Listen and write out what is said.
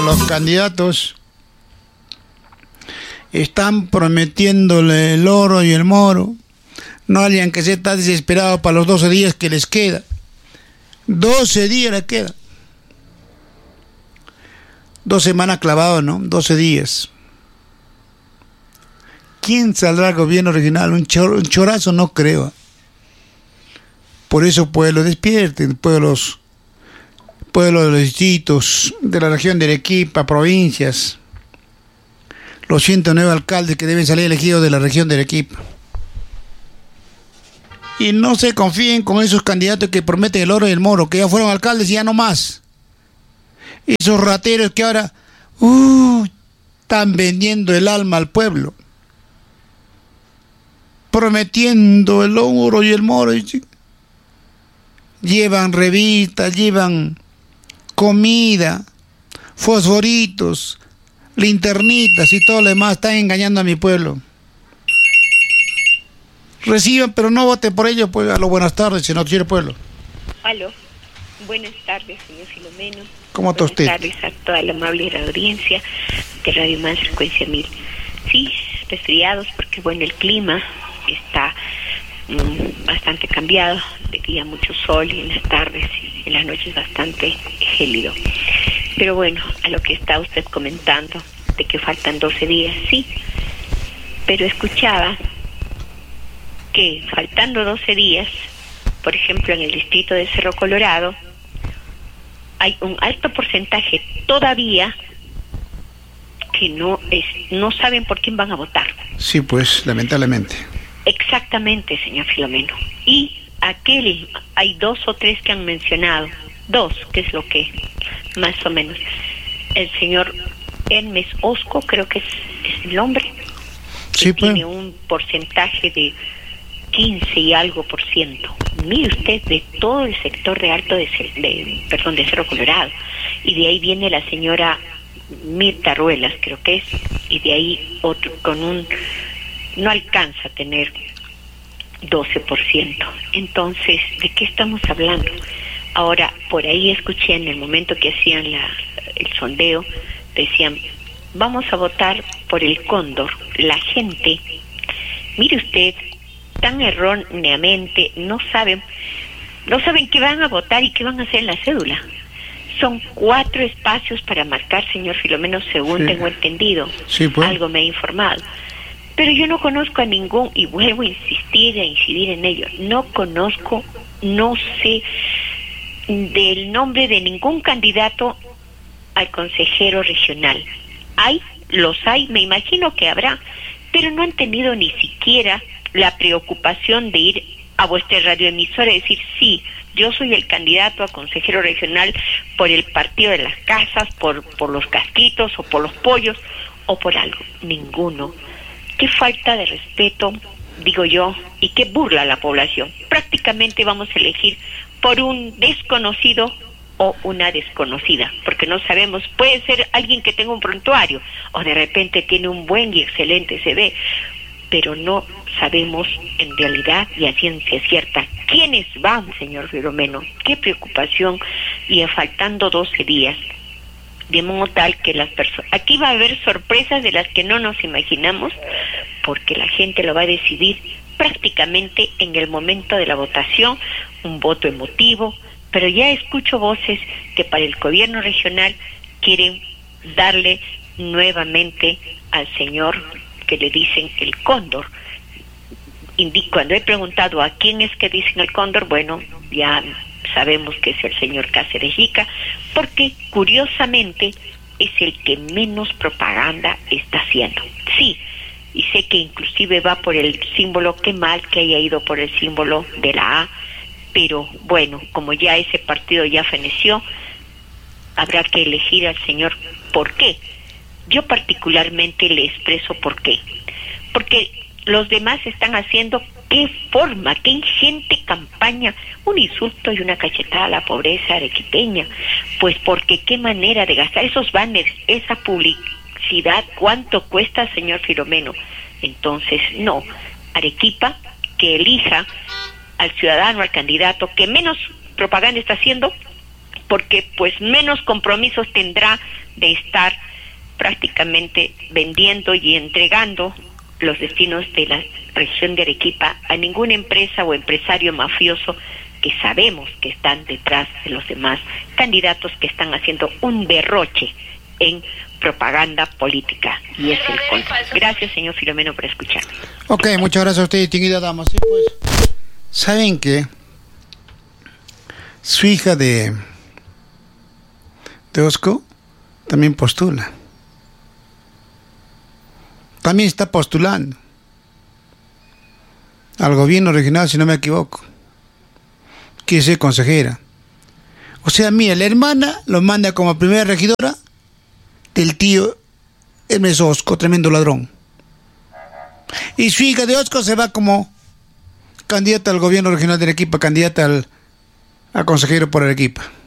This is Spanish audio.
Arequipa los candidatos están prometiéndole el oro y el moro. No hayan que ser tan desesperados para los 12 días que les queda. 12 días les queda. 2 semanas clavados, ¿no? 12 días. ¿Quién saldrá al gobierno regional? Un chorazo no creo. Por eso, pueblos, despierten, pueblos de los distritos, de la región de Arequipa, provincias, los 109 alcaldes que deben salir elegidos de la región de Arequipa. Y no se confíen con esos candidatos que prometen el oro y el moro, que ya fueron alcaldes y ya no más. Esos rateros que ahora están vendiendo el alma al pueblo, prometiendo el oro y el moro. Llevan revistas, llevan comida, fosforitos, linternitas y todo lo demás. Están engañando a mi pueblo. Reciban, pero no voten por ellos. Pues, aló, buenas tardes, señor pueblo. Aló, buenas tardes, señor Filomeno. ¿Cómo está usted? Buenas tardes a toda la amable audiencia de Radio Más Frecuencia 1000. Sí, resfriados porque, bueno, el clima está bastante cambiado, de día mucho sol y en las tardes y en las noches bastante gélido. Pero bueno, a lo que está usted comentando, de que faltan 12 días, sí, pero escuchaba que faltando 12 días, por ejemplo en el distrito de Cerro Colorado, hay un alto porcentaje todavía que no saben por quién van a votar. Sí, pues, lamentablemente. Exactamente, señor Filomeno. Y hay 2 o 3 que han mencionado. 2, que es lo que, más o menos. El señor Hermes Osco, creo que es el nombre. Sí, pues. Tiene un porcentaje de 15 y algo por ciento. Mire usted, de todo el sector de de Cerro Colorado. Y de ahí viene la señora Mirta Ruelas, creo que es. Y de ahí otro no alcanza a tener 12%. Entonces, ¿de qué estamos hablando? Ahora, por ahí escuché en el momento que hacían el sondeo, decían, vamos a votar por el cóndor. La gente, mire usted, tan erróneamente no saben qué van a votar y qué van a hacer en la cédula. Son 4 espacios para marcar, señor Filomeno, según tengo entendido. Sí, pues. Algo me ha informado. Pero yo no conozco a ningún, y vuelvo a insistir e incidir en ello, no sé del nombre de ningún candidato al consejero regional. Los hay, me imagino que habrá, pero no han tenido ni siquiera la preocupación de ir a vuestra radioemisora y decir, sí, yo soy el candidato a consejero regional por el partido de las casas, por los casquitos o por los pollos o por algo. Ninguno. Qué falta de respeto, digo yo, y qué burla a la población. Prácticamente vamos a elegir por un desconocido o una desconocida, porque no sabemos, puede ser alguien que tenga un prontuario o de repente tiene un buen y excelente CV, pero no sabemos en realidad y a ciencia cierta quiénes van, señor Filomeno. Qué preocupación, y faltando 12 días. De modo tal que las personas... Aquí va a haber sorpresas de las que no nos imaginamos, porque la gente lo va a decidir prácticamente en el momento de la votación, un voto emotivo, pero ya escucho voces que para el gobierno regional quieren darle nuevamente al señor que le dicen el cóndor. Cuando he preguntado a quién es que dicen el cóndor, bueno, ya sabemos que es el señor Cáceres Jica, porque curiosamente es el que menos propaganda está haciendo. Sí, y sé que inclusive va por el símbolo, qué mal que haya ido por el símbolo de la A, pero bueno, como ya ese partido ya feneció, habrá que elegir al señor. ¿Por qué? Yo particularmente le expreso por qué. Porque los demás están haciendo qué forma, qué ingente campaña, un insulto y una cachetada a la pobreza arequipeña, pues porque qué manera de gastar esos banners, esa publicidad, cuánto cuesta, señor Filomeno. Entonces, no, Arequipa, que elija al ciudadano, al candidato que menos propaganda está haciendo, porque pues menos compromisos tendrá de estar prácticamente vendiendo y entregando los destinos de la región de Arequipa a ninguna empresa o empresario mafioso que sabemos que están detrás de los demás candidatos que están haciendo un derroche en propaganda política, y es el colmo. Gracias, señor Filomeno, por escucharme. Ok, muchas gracias a usted, distinguida dama. Sí, pues, ¿saben qué? Su hija de Osco también postula. También está postulando al gobierno regional, si no me equivoco. Quiere ser consejera. O sea, mira, la hermana lo manda como primera regidora del tío Hermes Osco, tremendo ladrón. Y su hija de Osco se va como candidata al gobierno regional de Arequipa, candidata a consejero por Arequipa.